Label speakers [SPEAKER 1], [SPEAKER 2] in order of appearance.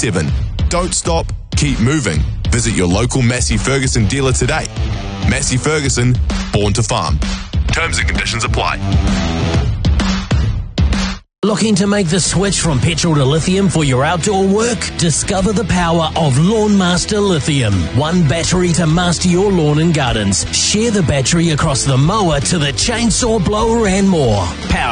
[SPEAKER 1] 24/7. Don't stop, keep moving. Visit your local Massey Ferguson dealer today. Massey Ferguson, born to farm. Terms and conditions apply.
[SPEAKER 2] Looking to make the switch from petrol to lithium for your outdoor work? Discover the power of Lawn Master Lithium. One battery to master your lawn and gardens. Share the battery across the mower to the chainsaw blower and more. Power